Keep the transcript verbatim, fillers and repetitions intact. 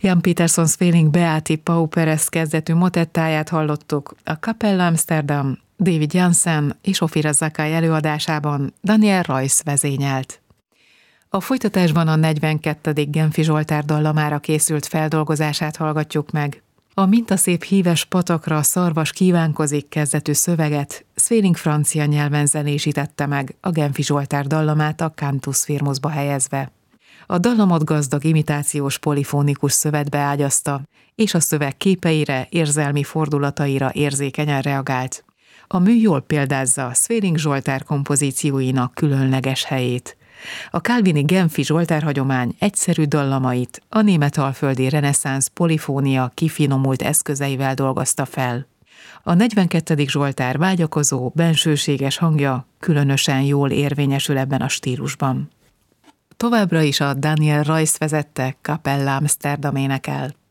Jan Pieterssons Feeling Beati Pauperes kezdetű motettáját hallottuk a Capella Amsterdam, David Janssen és Ofira Zakkai előadásában Daniel Royce vezényelt. A folytatásban a negyvenkettedik Genfi Zsoltár dallamára készült feldolgozását hallgatjuk meg. A mintaszép híves patakra szarvas kívánkozik kezdetű szöveget Svéling francia nyelven zenésítette meg a Genfi Zsoltár dallamát a Cantus Firmusba helyezve. A dallamot gazdag imitációs polifónikus szövetbe ágyazta, és a szöveg képeire, érzelmi fordulataira érzékenyen reagált. A mű jól példázza Svéling Zsoltár kompozícióinak különleges helyét. A kálvini genfi zsoltárhagyomány egyszerű dallamait a németalföldi reneszánsz polifónia kifinomult eszközeivel dolgozta fel. A negyvenkettedik Zsoltár vágyakozó, bensőséges hangja különösen jól érvényesül ebben a stílusban. Továbbra is a Daniel Royce vezette Capella Amsterdam énekel.